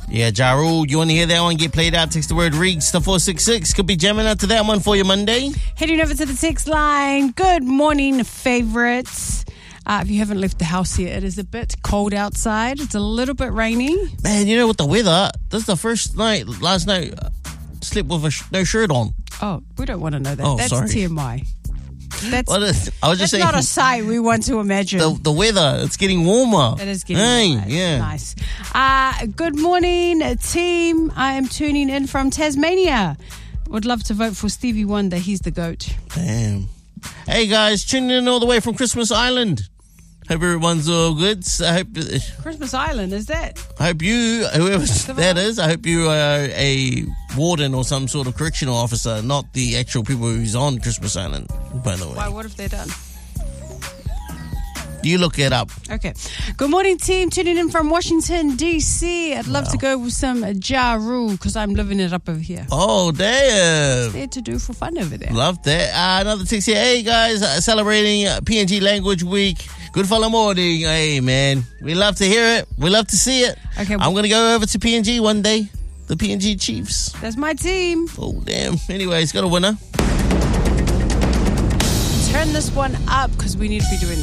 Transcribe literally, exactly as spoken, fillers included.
Yeah, Ja Rule, you want to hear that one get played out? Text the word REGS to four six six. Could be jamming out to that one for you Monday. Heading over to the text line. Good morning, favourites. Uh, if you haven't left the house yet, it is a bit cold outside. It's a little bit rainy. Man, you know, with the weather, this is the first night, last night, uh, slept with a sh- no shirt on. Oh, we don't want to know that. Oh, That's sorry. T M I. That's, What is, I was just that's saying, not a sight we want to imagine. the, the weather, it's getting warmer. It is getting hey, nice. yeah. nice. Uh, good morning, team. I am tuning in from Tasmania. Would love to vote for Stevie Wonder. He's the GOAT. Damn. Hey, guys, tuning in all the way from Christmas Island. Hope everyone's all good. I hope, Christmas Island, is that? I hope you, whoever that is, I hope you are a warden or some sort of correctional officer, not the actual people who's on Christmas Island, by the way. Why, what have they done? You look it up. Okay. Good morning, team. Tuning in from Washington, D C. I'd love Wow. to go with some Ja Rule because I'm living it up over here. Oh, damn. There to do for fun over there. Love that. Uh, another text here. Hey, guys, uh, celebrating uh, P N G Language Week. Good follow morning. Hey, man. We love to hear it. We love to see it. Okay, I'm going to go over to P N G one day. The P N G Chiefs. That's my team. Oh, damn. Anyways, got a winner. Turn this one up because we need to be doing